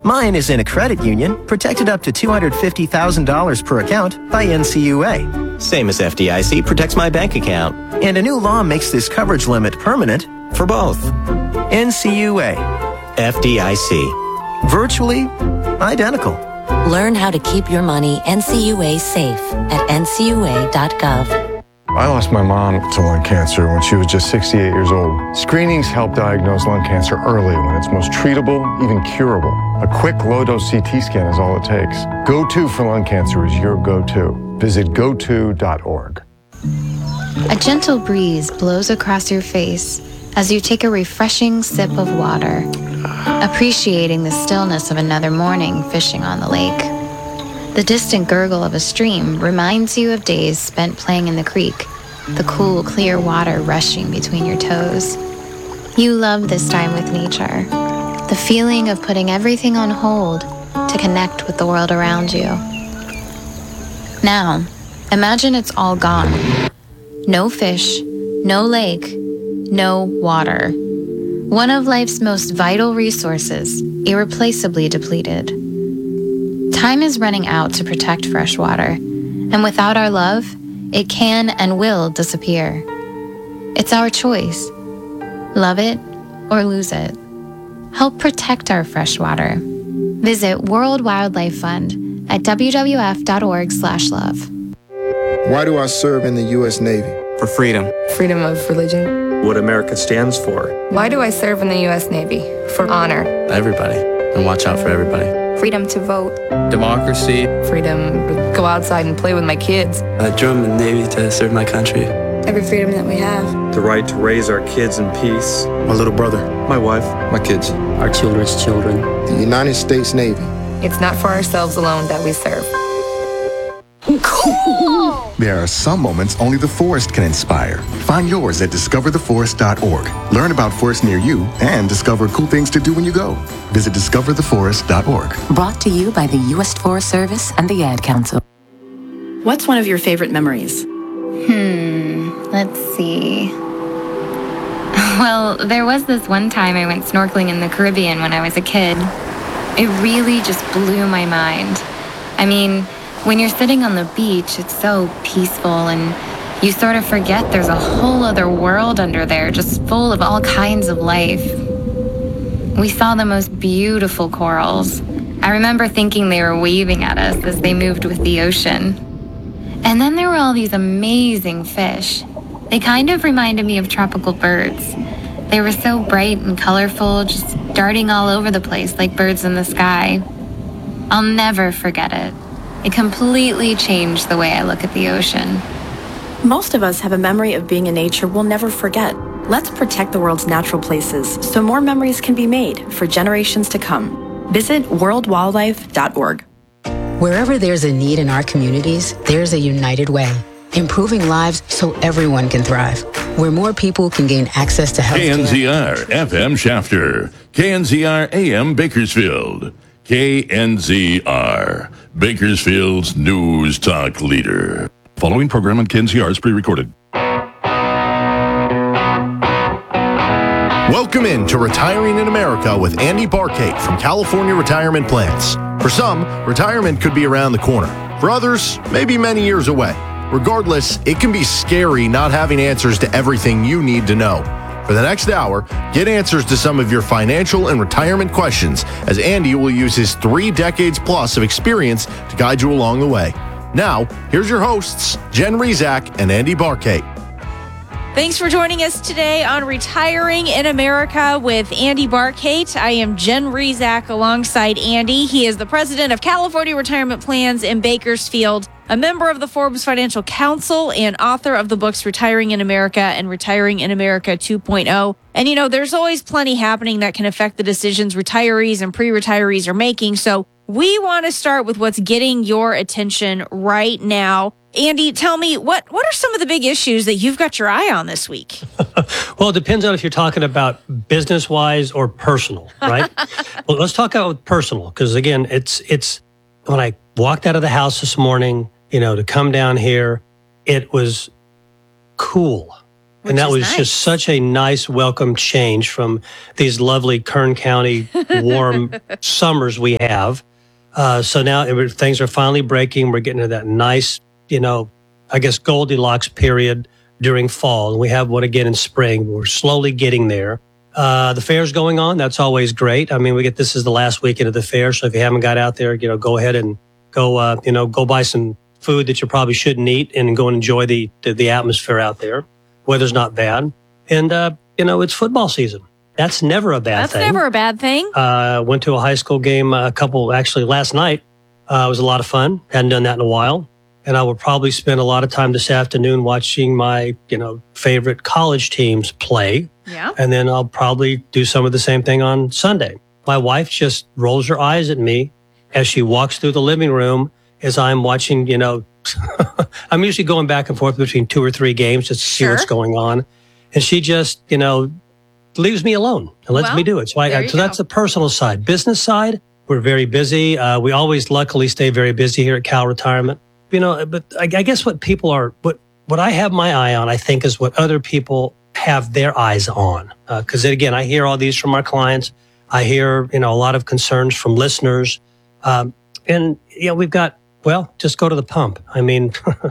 Mine is in a credit union, protected up to $250,000 per account by NCUA. Same as FDIC protects my bank account. And a new law makes this coverage limit permanent For both. NCUA. FDIC. Virtually identical. Learn how to keep your money NCUA safe at ncua.gov. I lost my mom to lung cancer when she was just 68 years old. Screenings help diagnose lung cancer early when it's most treatable, even curable. A quick low-dose CT scan is all it takes. GoTo for lung cancer is your go-to. Visit goto.org. A gentle breeze blows across your face as you take a refreshing sip of water, appreciating the stillness of another morning fishing on the lake. The distant gurgle of a stream reminds you of days spent playing in the creek, the cool, clear water rushing between your toes. You love this time with nature, the feeling of putting everything on hold to connect with the world around you. Now, imagine it's all gone. No fish, no lake, no water. One of life's most vital resources, irreplaceably depleted. Time is running out to protect fresh water, and without our love, it can and will disappear. It's our choice. Love it or lose it. Help protect our fresh water. Visit World Wildlife Fund at wwf.org/love. Why do I serve in the U.S. Navy? For freedom. Freedom of religion. What America stands for. Why do I serve in the U.S. Navy? For honor. Everybody. And watch out for everybody. Freedom to vote. Democracy. Freedom to go outside and play with my kids. I joined the Navy to serve my country. Every freedom that we have. The right to raise our kids in peace. My little brother. My wife. My kids. Our children's children. The United States Navy. It's not for ourselves alone that we serve. Cool! There are some moments only the forest can inspire. Find yours at discovertheforest.org. Learn about forests near you and discover cool things to do when you go. Visit discovertheforest.org. Brought to you by the U.S. Forest Service and the Ad Council. What's one of your favorite memories? Let's see. Well, there was this one time I went snorkeling in the Caribbean when I was a kid. It really just blew my mind. I mean, when you're sitting on the beach, it's so peaceful and you sort of forget there's a whole other world under there just full of all kinds of life. We saw the most beautiful corals. I remember thinking they were waving at us as they moved with the ocean. And then there were all these amazing fish. They kind of reminded me of tropical birds. They were so bright and colorful, just darting all over the place like birds in the sky. I'll never forget it. It completely changed the way I look at the ocean. Most of us have a memory of being in nature we'll never forget. Let's protect the world's natural places so more memories can be made for generations to come. Visit worldwildlife.org. Wherever there's a need in our communities, there's a United Way. Improving lives so everyone can thrive. Where more people can gain access to health care. KNZR FM Shafter. KNZR AM Bakersfield. KNZR, Bakersfield's news talk leader. Following program on KNZR is pre-recorded. Welcome in to Retiring in America with Andy Barkate from California Retirement Plans. For some, retirement could be around the corner. For others, maybe many years away. Regardless, it can be scary not having answers to everything you need to know. For the next hour, get answers to some of your financial and retirement questions as Andy will use his 3 decades plus of experience to guide you along the way. Now, here's your hosts, Jen Rezac and Andy Barkate. Thanks for joining us today on Retiring in America with Andy Barkate. I am Jen Rezac alongside Andy. He is the president of California Retirement Plans in Bakersfield, a member of the Forbes Financial Council, and author of the books Retiring in America and Retiring in America 2.0. And, you know, there's always plenty happening that can affect the decisions retirees and pre-retirees are making. So we want to start with what's getting your attention right now. Andy, tell me, what are some of the big issues that you've got your eye on this week? Well, it depends on if you're talking about business-wise or personal, right? Well, let's talk about personal, because, again, it's when I walked out of the house this morning, you know, to come down here, it was cool. And that was just such a nice welcome change from these lovely Kern County warm summers we have. So now things are finally breaking. We're getting to that nice, I guess Goldilocks period during fall. And we have one again in spring. We're slowly getting there. The fair's going on. That's always great. I mean, this is the last weekend of the fair. So if you haven't got out there, go ahead and go buy some food that you probably shouldn't eat and go and enjoy the atmosphere out there. Weather's not bad. And, it's football season. That's never a bad thing. That's never a bad thing. Went to a high school game actually last night. It was a lot of fun. Hadn't done that in a while. And I will probably spend a lot of time this afternoon watching my, favorite college teams play. Yeah. And then I'll probably do some of the same thing on Sunday. My wife just rolls her eyes at me as she walks through the living room as I'm watching, I'm usually going back and forth between 2 or 3 games just to see what's going on. And she just, leaves me alone and lets me do it. So that's the personal side. Business side, we're very busy. We always luckily stay very busy here at Cal Retirement. But I guess what people are, what I have my eye on, I think, is what other people have their eyes on. Because again, I hear all these from our clients. I hear, a lot of concerns from listeners. We've got, just go to the pump. I mean, $6,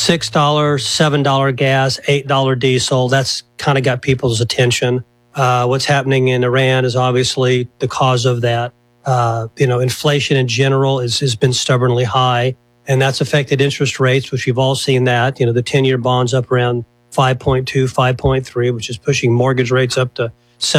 $7 gas, $8 diesel. That's kind of got people's attention. What's happening in Iran is obviously the cause of that. Inflation in general has been stubbornly high, and that's affected interest rates, which we've all seen that. The 10-year bond's up around 5.2, 5.3, which is pushing mortgage rates up to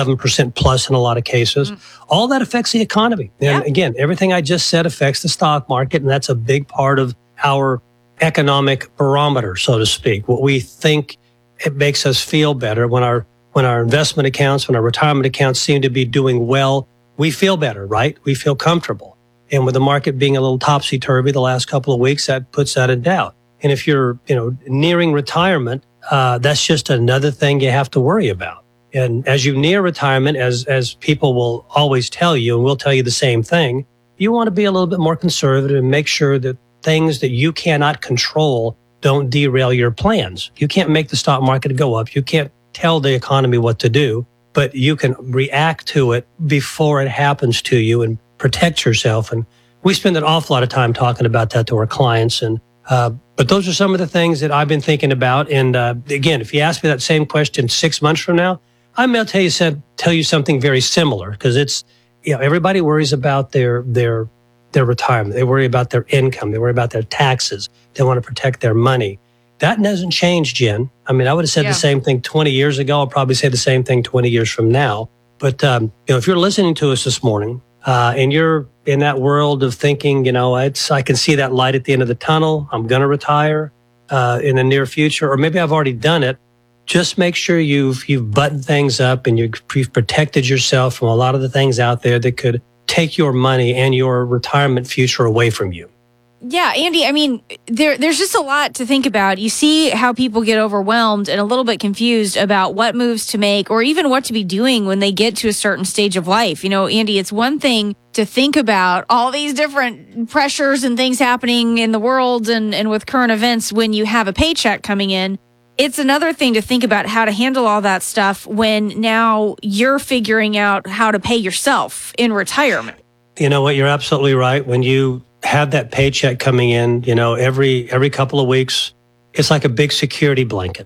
7% plus in a lot of cases. All that affects the economy. And again, everything I just said affects the stock market, and that's a big part of our economic barometer, so to speak. What we think it makes us feel better when our investment accounts, when our retirement accounts seem to be doing well, we feel better, right? We feel comfortable. And with the market being a little topsy-turvy the last couple of weeks, that puts that in doubt. And if you're, nearing retirement, that's just another thing you have to worry about. And as you near retirement, as people will always tell you, and we'll tell you the same thing, you want to be a little bit more conservative and make sure that things that you cannot control don't derail your plans. You can't make the stock market go up. You can't tell the economy what to do, but you can react to it before it happens to you and protect yourself. And we spend an awful lot of time talking about that to our clients. And but those are some of the things that I've been thinking about. And again, if you ask me that same question 6 months from now, I may tell you something very similar, because it's, everybody worries about their retirement. They worry about their income. They worry about their taxes. They want to protect their money. That doesn't change, Jen. I mean, I would have said the same thing 20 years ago. I'll probably say the same thing 20 years from now. But, if you're listening to us this morning and you're in that world of thinking, I can see that light at the end of the tunnel. I'm going to retire in the near future, or maybe I've already done it. Just make sure you've buttoned things up and you've protected yourself from a lot of the things out there that could take your money and your retirement future away from you. Yeah, Andy, I mean, there's just a lot to think about. You see how people get overwhelmed and a little bit confused about what moves to make or even what to be doing when they get to a certain stage of life. Andy, it's one thing to think about all these different pressures and things happening in the world and with current events when you have a paycheck coming in. It's another thing to think about how to handle all that stuff when now you're figuring out how to pay yourself in retirement. You know what? You're absolutely right. When you have that paycheck coming in, every couple of weeks, it's like a big security blanket.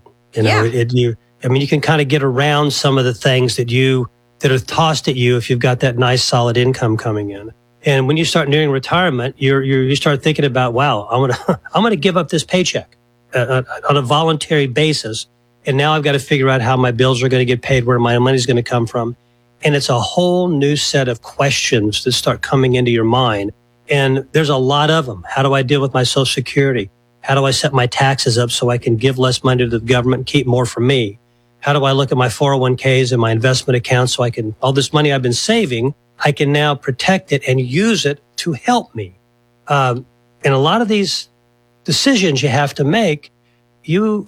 You can kind of get around some of the things that are tossed at you if you've got that nice solid income coming in. And when you start nearing retirement, you start thinking about, wow, I'm gonna give up this paycheck on a voluntary basis, and now I've got to figure out how my bills are going to get paid, where my money's going to come from, and it's a whole new set of questions that start coming into your mind. And there's a lot of them. How do I deal with my Social Security? How do I set my taxes up so I can give less money to the government and keep more for me? How do I look at my 401ks and my investment accounts so all this money I've been saving, I can now protect it and use it to help me? And a lot of these decisions you have to make, you'll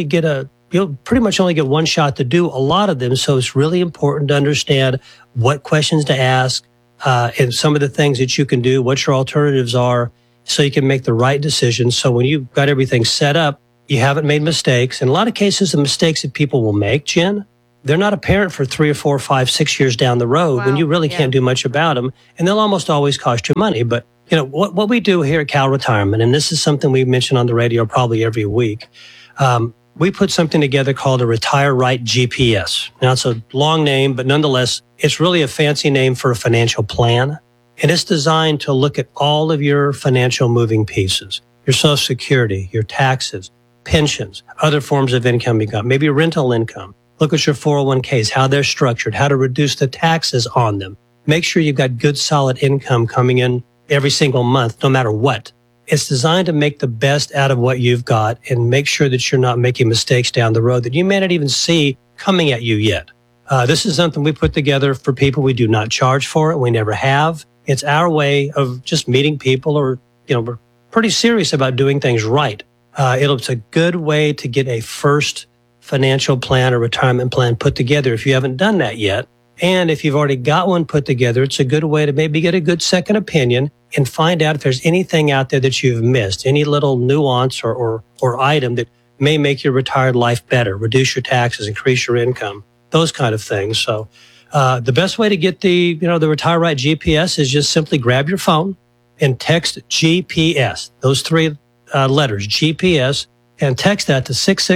pretty much only get one shot to do a lot of them. So it's really important to understand what questions to ask, and some of the things that you can do, what your alternatives are, so you can make the right decisions. So when you've got everything set up, you haven't made mistakes. In a lot of cases, the mistakes that people will make, Jen, they're not apparent for 3 or 4 or 5, 6 years down the road when you really can't do much about them. And they'll almost always cost you money. But, you know, what we do here at Cal Retirement, and this is something we mention on the radio probably every week, we put something together called a Retire Right GPS. Now, it's a long name, but nonetheless, it's really a fancy name for a financial plan. And it's designed to look at all of your financial moving pieces, your Social Security, your taxes, pensions, other forms of income you got, maybe rental income. Look at your 401ks, how they're structured, how to reduce the taxes on them. Make sure you've got good, solid income coming in every single month, no matter what. It's designed to make the best out of what you've got and make sure that you're not making mistakes down the road that you may not even see coming at you yet. This is something we put together for people. We do not charge for it. We never have. It's our way of just meeting people, or, you know, we're pretty serious about doing things right. It's a good way to get a first financial plan or retirement plan put together if you haven't done that yet. And if you've already got one put together, it's a good way to maybe get a good second opinion and find out if there's anything out there that you've missed, any little nuance or item that may make your retired life better, reduce your taxes, increase your income, those kind of things. So the best way to get the Retire Right GPS is just simply grab your phone and text GPS, those 3 letters, GPS, and text that to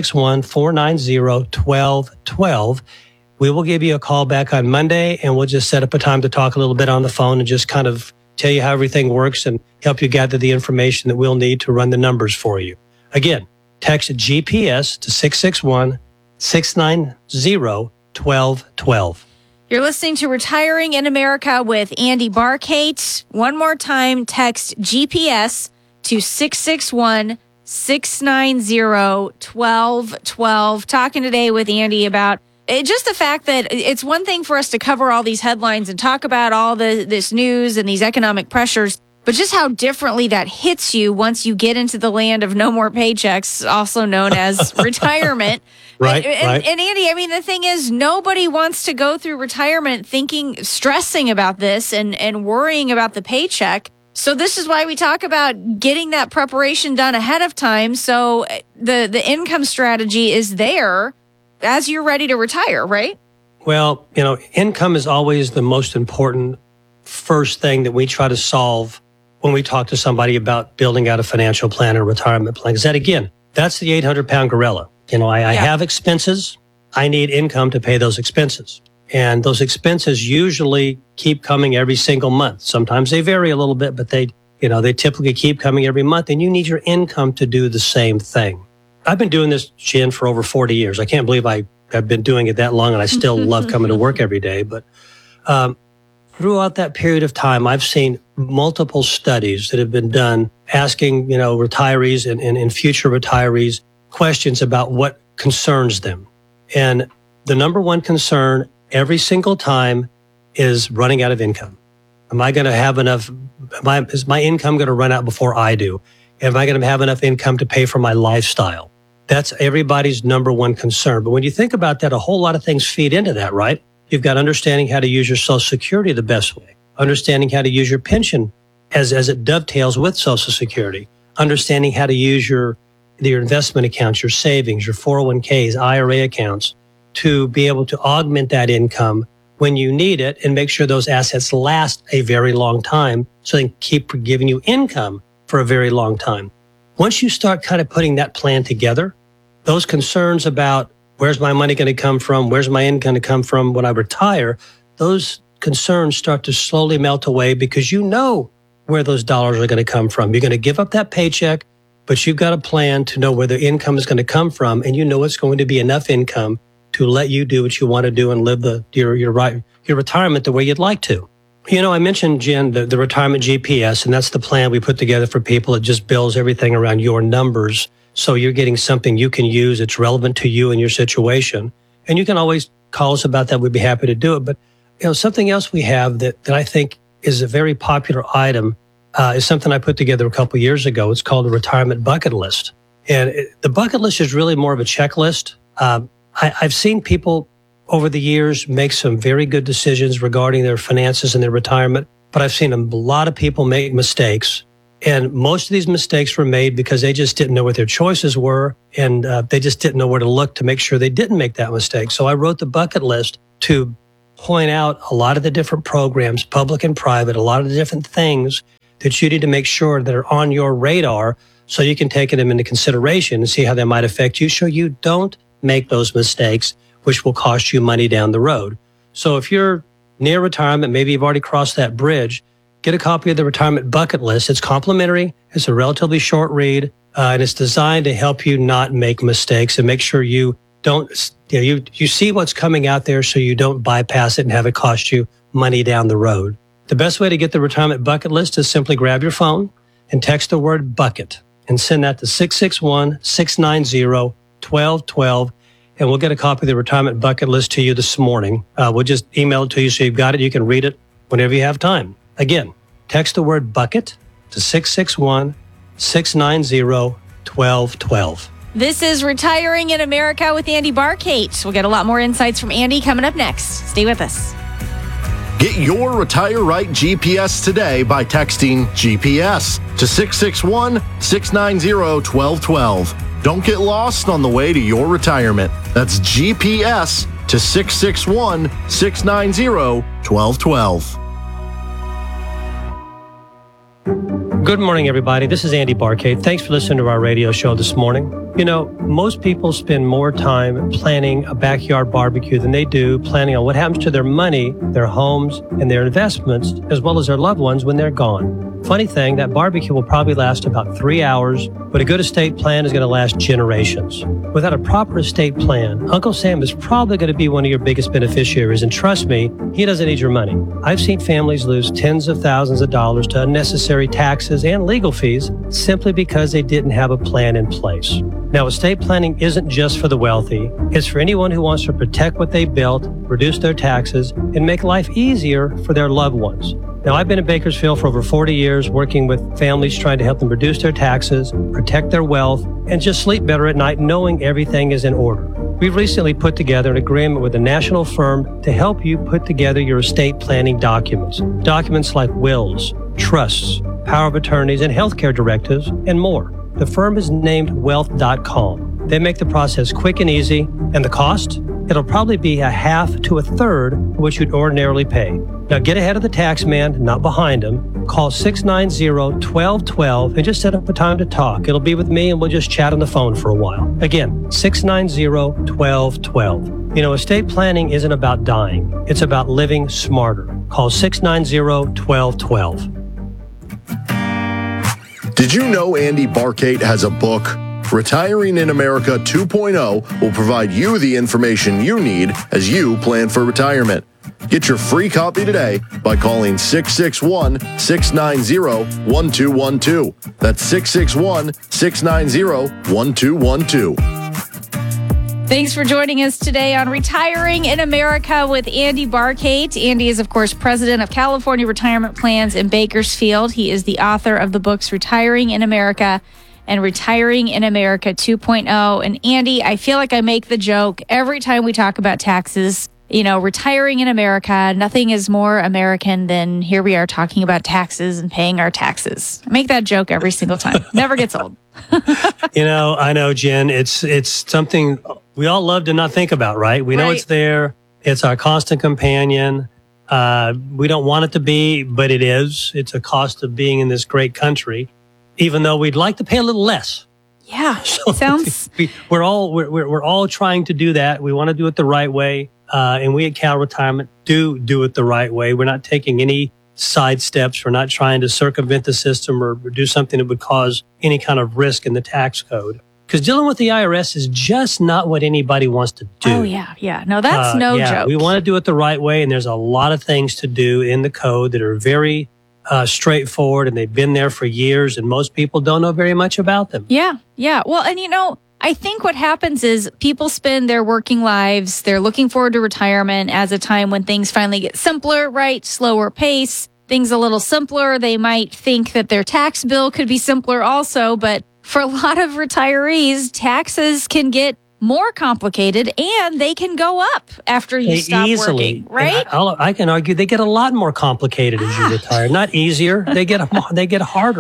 661-490-1212. We will give you a call back on Monday, and we'll just set up a time to talk a little bit on the phone and just kind of tell you how everything works and help you gather the information that we'll need to run the numbers for you. Again, text GPS to 661-690-1212. You're listening to Retiring in America with Andy Barkate. One more time, text GPS to 661-690-1212. Talking today with Andy about just the fact that it's one thing for us to cover all these headlines and talk about all this news and these economic pressures, but just how differently that hits you once you get into the land of no more paychecks, also known as retirement. Right, and Andy, I mean, the thing is, nobody wants to go through retirement stressing about this and worrying about the paycheck. So this is why we talk about getting that preparation done ahead of time. So the income strategy is there as you're ready to retire, right? Well, you know, income is always the most important first thing that we try to solve when we talk to somebody about building out a financial plan or retirement plan. Because that, again, that's the 800-pound gorilla. You know, I have expenses. I need income to pay those expenses. And those expenses usually keep coming every single month. Sometimes they vary a little bit, but they typically keep coming every month. And you need your income to do the same thing. I've been doing this, Jen, for over 40 years. I can't believe I've been doing it that long, and I still love coming to work every day. But throughout that period of time, I've seen multiple studies that have been done asking, retirees and future retirees questions about what concerns them. And the number one concern every single time is running out of income. Am I going to have enough? Is my income going to run out before I do? Am I going to have enough income to pay for my lifestyle? That's everybody's number one concern. But when you think about that, a whole lot of things feed into that, right? You've got understanding how to use your Social Security the best way, understanding how to use your pension as it dovetails with Social Security, understanding how to use your investment accounts, your savings, your 401ks, IRA accounts to be able to augment that income when you need it and make sure those assets last a very long time so they can keep giving you income for a very long time. Once you start kind of putting that plan together, those concerns about where's my money going to come from, where's my income going to come from when I retire, those concerns start to slowly melt away because you know where those dollars are going to come from. You're going to give up that paycheck, but you've got a plan to know where the income is going to come from, and you know it's going to be enough income to let you do what you want to do and live your retirement the way you'd like to. You know, I mentioned, Jen, the retirement GPS, and that's the plan we put together for people. It just builds everything around your numbers, so you're getting something you can use that's relevant to you and your situation. And you can always call us about that. We'd be happy to do it. But, something else we have that I think is a very popular item is something I put together a couple of years ago. It's called a retirement bucket list. And the bucket list is really more of a checklist. I've seen people over the years make some very good decisions regarding their finances and their retirement, but I've seen a lot of people make mistakes And most of these mistakes were made because they just didn't know what their choices were, and they just didn't know where to look to make sure they didn't make that mistake. So I wrote the bucket list to point out a lot of the different programs, public and private, a lot of the different things that you need to make sure that are on your radar so you can take them into consideration and see how they might affect you so you don't make those mistakes, which will cost you money down the road. So if you're near retirement, maybe you've already crossed that bridge, get a copy of the Retirement Bucket List. It's complimentary. It's a relatively short read, and it's designed to help you not make mistakes and make sure you don't, you see what's coming out there so you don't bypass it and have it cost you money down the road. The best way to get the Retirement Bucket List is simply grab your phone and text the word bucket and send that to 661-690-1212, and we'll get a copy of the Retirement Bucket List to you this morning. We'll just email it to you so you've got it. You can read it whenever you have time. Again, text the word bucket to 661-690-1212. This is Retiring in America with Andy Barkate. We'll get a lot more insights from Andy coming up next. Stay with us. Get your Retire Right GPS today by texting GPS to 661-690-1212. Don't get lost on the way to your retirement. That's GPS to 661-690-1212. Good morning, everybody. This is Andy Barkate. Thanks for listening to our radio show this morning. You know, most people spend more time planning a backyard barbecue than they do planning on what happens to their money, their homes, and their investments, as well as their loved ones when they're gone. Funny thing, that barbecue will probably last about 3 hours, but a good estate plan is going to last generations. Without a proper estate plan, Uncle Sam is probably going to be one of your biggest beneficiaries, and trust me, he doesn't need your money. I've seen families lose tens of thousands of dollars to unnecessary taxes and legal fees simply because they didn't have a plan in place. Now, estate planning isn't just for the wealthy. It's for anyone who wants to protect what they built, reduce their taxes, and make life easier for their loved ones. Now, I've been in Bakersfield for over 40 years working with families trying to help them reduce their taxes, protect their wealth, and just sleep better at night knowing everything is in order. We've recently put together an agreement with a national firm to help you put together your estate planning documents. Documents like wills, trusts, power of attorneys, and healthcare directives, and more. The firm is named Wealth.com. They make the process quick and easy, and the cost? It'll probably be a half to a third of what you'd ordinarily pay. Now get ahead of the tax man, not behind him. Call 690-1212 and just set up a time to talk. It'll be with me and we'll just chat on the phone for a while. Again, 690-1212. You know, estate planning isn't about dying. It's about living smarter. Call 690-1212. Did you know Andy Barkate has a book? Retiring in America 2.0 will provide you the information you need as you plan for retirement. Get your free copy today by calling 661-690-1212. That's 661-690-1212. Thanks for joining us today on Retiring in America with Andy Barkate. Andy is, of course, president of California Retirement Plans in Bakersfield. He is the author of the books Retiring in America and Retiring in America 2.0. And Andy, I feel like I make the joke every time we talk about taxes. You know, retiring in America, nothing is more American than here we are talking about taxes and paying our taxes. I make that joke every single time. Never gets old. You know, I know, Jen, it's something we all love to not think about, right? We know it's there. It's our constant companion. We don't want it to be, but it is. It's a cost of being in this great country, even though we'd like to pay a little less. Yeah, so sounds. We're all trying to do that. We want to do it the right way, and we at Cal Retirement do it the right way. We're not taking any side steps. We're not trying to circumvent the system or do something that would cause any kind of risk in the tax code. Because dealing with the IRS is just not what anybody wants to do. Oh, yeah. No, that's no joke. We want to do it the right way, and there's a lot of things to do in the code that are very straightforward, and they've been there for years, and most people don't know very much about them. Yeah. Well, and you know, I think what happens is people spend their working lives, they're looking forward to retirement as a time when things finally get simpler, right? Slower pace, things a little simpler. They might think that their tax bill could be simpler also, but for a lot of retirees, taxes can get more complicated and they can go up after you stop working, right? I can argue they get a lot more complicated as you retire. Not easier, they get harder.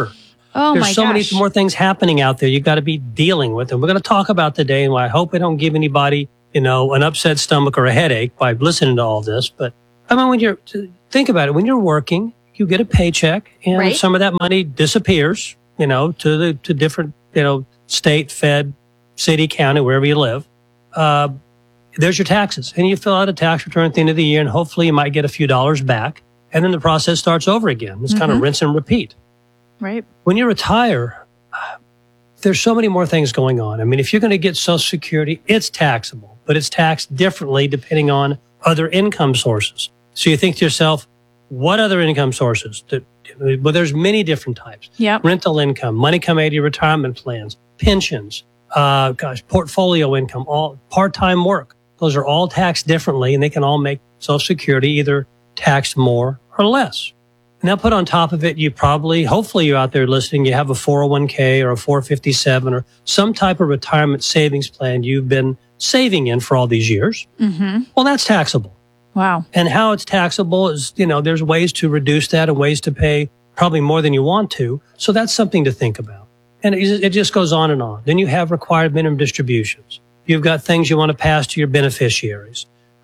Oh There's my so many gosh. more things happening out there you got to be dealing with. And we're going to talk about today, and I hope I don't give anybody, an upset stomach or a headache by listening to all this. But I mean, think about it, when you're working, you get a paycheck, and Right. some of that money disappears, to different, state, fed, city, county, wherever you live. There's your taxes, and you fill out a tax return at the end of the year, and hopefully you might get a few dollars back, and then the process starts over again. It's kind of rinse and repeat. Right. When you retire, there's so many more things going on. I mean, if you're going to get Social Security, it's taxable, but it's taxed differently depending on other income sources. So you think to yourself, what other income sources? Well, there's many different types. Yep. Rental income, money coming out of your retirement plans, pensions, portfolio income, all part-time work. Those are all taxed differently, and they can all make Social Security either taxed more or less. Now, put on top of it, hopefully you're out there listening, you have a 401k or a 457 or some type of retirement savings plan you've been saving in for all these years. Mm-hmm. Well, that's taxable. Wow. And how it's taxable is, there's ways to reduce that and ways to pay probably more than you want to. So that's something to think about. And it just goes on and on. Then you have required minimum distributions. You've got things you want to pass to your beneficiaries.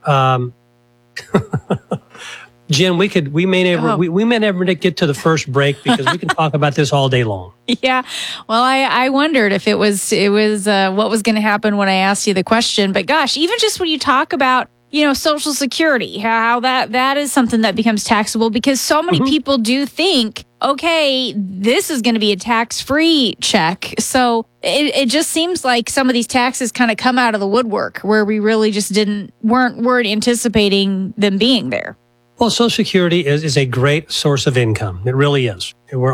Jen, we may never get to the first break because we can talk about this all day long. Yeah. Well, I wondered if it was what was going to happen when I asked you the question. But gosh, even just when you talk about, Social Security, how that is something that becomes taxable, because so many people do think, okay, this is going to be a tax-free check. So it just seems like some of these taxes kind of come out of the woodwork where we really just weren't anticipating them being there. Well, Social Security is a great source of income. It really is.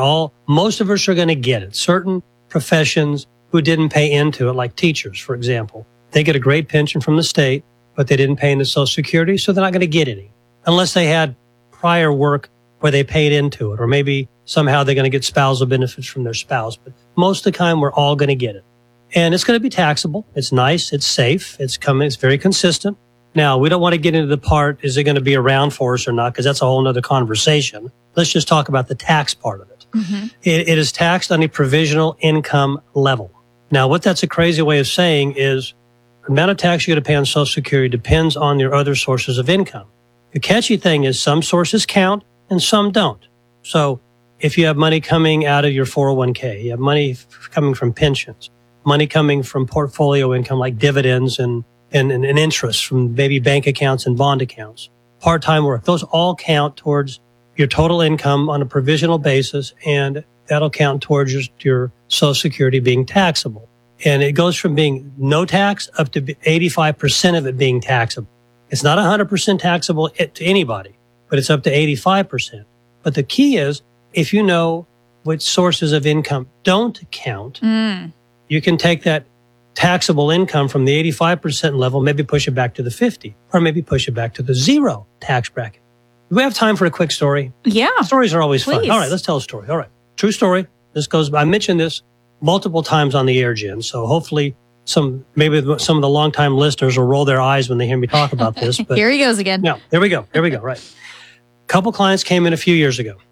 Most of us are going to get it. Certain professions who didn't pay into it, like teachers, for example, they get a great pension from the state, but they didn't pay into Social Security, so they're not going to get any unless they had prior work where they paid into it, or maybe somehow they're going to get spousal benefits from their spouse. But most of the time, we're all going to get it. And it's going to be taxable. It's nice. It's safe. It's very consistent. Now, we don't want to get into the part, is it going to be around for us or not? Because that's a whole other conversation. Let's just talk about the tax part of it. Mm-hmm. It is taxed on a provisional income level. Now, what that's a crazy way of saying is the amount of tax you're going to pay on Social Security depends on your other sources of income. The catchy thing is some sources count and some don't. So if you have money coming out of your 401k, you have money coming from pensions, money coming from portfolio income like dividends and interest from maybe bank accounts and bond accounts, part-time work, those all count towards your total income on a provisional basis, and that'll count towards your Social Security being taxable. And it goes from being no tax up to 85% of it being taxable. It's not 100% taxable to anybody, but it's up to 85%. But the key is, if you know which sources of income don't count, you can take that taxable income from the 85% level, maybe push it back to the 50, or maybe push it back to the 0 tax bracket. Do we have time for a quick story? Yeah. Stories are always fun. Please. All right, let's tell a story. All right. True story. I mentioned this multiple times on the air, Jen. So hopefully some of the longtime listeners will roll their eyes when they hear me talk about this. But Here he goes again. no, there we go. Right. Couple clients came in a few years ago.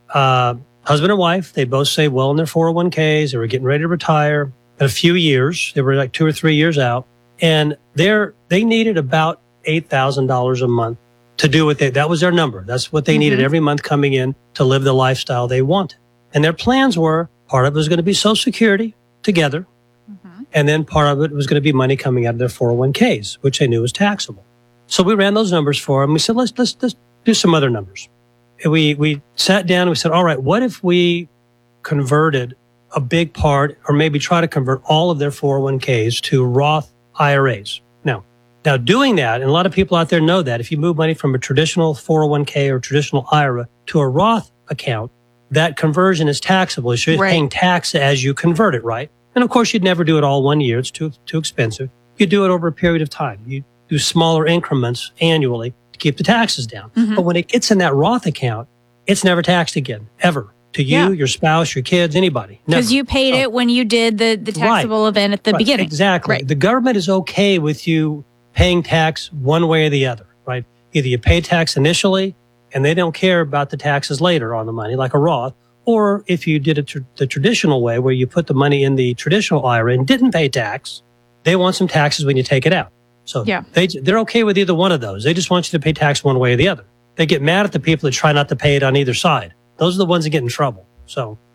Husband and wife, they both saved well in their 401ks. They were getting ready to retire in a few years. They were like 2 or 3 years out. And they needed about $8,000 a month to do what that was their number. That's what they needed every month coming in to live the lifestyle they wanted. And their plans were, part of it was going to be Social Security together. And then part of it was going to be money coming out of their 401ks, which they knew was taxable. So we ran those numbers for them. We said, let's do some other numbers. And we sat down and we said, all right, what if we converted a big part, or maybe try to convert all of their 401ks to Roth IRAs? Now doing that, and a lot of people out there know that if you move money from a traditional 401k or traditional IRA to a Roth account, that conversion is taxable. You're paying tax as you convert it, right? And of course, you'd never do it all 1 year. It's too expensive. You do it over a period of time. You do smaller increments annually to keep the taxes down. But when it gets in that Roth account, it's never taxed again, ever. To you, your spouse, your kids, anybody. Because you paid it when you did the taxable event at the beginning. Exactly. The government is okay with you paying tax one way or the other, right? Either you pay tax initially and they don't care about the taxes later on the money, like a Roth, Or if you did it the traditional way, where you put the money in the traditional IRA and didn't pay tax, they want some taxes when you take it out. So they're okay with either one of those. They just want you to pay tax one way or the other. They get mad at the people that try not to pay it on either side. Those are the ones that get in trouble. So